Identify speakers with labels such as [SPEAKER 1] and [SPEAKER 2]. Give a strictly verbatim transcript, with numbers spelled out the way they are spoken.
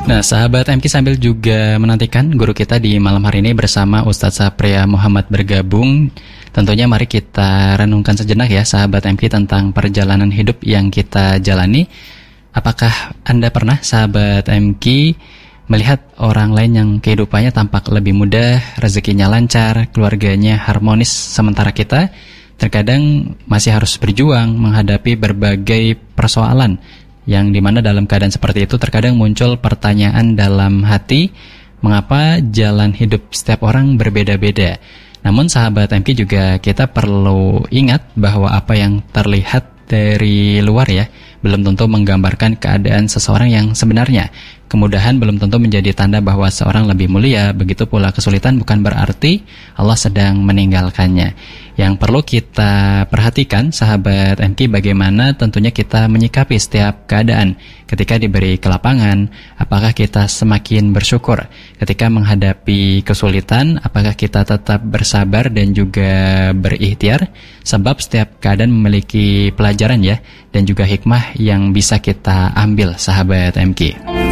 [SPEAKER 1] Nah, sahabat M K sambil juga menantikan guru kita di malam hari ini bersama Ustadz Sapria Muhammad bergabung. Tentunya mari kita renungkan sejenak ya sahabat M K tentang perjalanan hidup yang kita jalani. Apakah Anda pernah sahabat M K melihat orang lain yang kehidupannya tampak lebih mudah, rezekinya lancar, keluarganya harmonis, sementara kita terkadang masih harus berjuang menghadapi berbagai persoalan, yang dimana dalam keadaan seperti itu terkadang muncul pertanyaan dalam hati, mengapa jalan hidup setiap orang berbeda-beda. Namun sahabat M K juga kita perlu ingat bahwa apa yang terlihat dari luar ya belum tentu menggambarkan keadaan seseorang yang sebenarnya. Kemudahan belum tentu menjadi tanda bahwa seorang lebih mulia. Begitu pula kesulitan bukan berarti Allah sedang meninggalkannya. Yang perlu kita perhatikan sahabat M K, bagaimana tentunya kita menyikapi setiap keadaan. Ketika diberi kelapangan, apakah kita semakin bersyukur? Ketika menghadapi kesulitan, apakah kita tetap bersabar dan juga berikhtiar? Sebab setiap keadaan memiliki pelajaran ya, dan juga hikmah yang bisa kita ambil sahabat M K.